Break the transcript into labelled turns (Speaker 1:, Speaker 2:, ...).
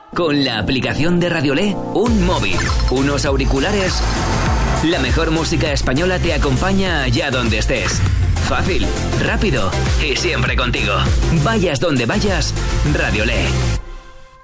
Speaker 1: Con la aplicación de Radiolé, un móvil, unos auriculares. La mejor música española te acompaña allá donde estés. Fácil, rápido y siempre contigo. Vayas donde vayas, Radiolé.